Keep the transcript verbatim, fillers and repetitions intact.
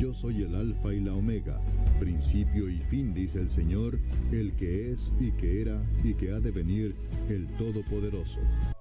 Yo soy el Alfa y la Omega, principio y fin, dice el Señor, el que es y que era y que ha de venir, el Todopoderoso.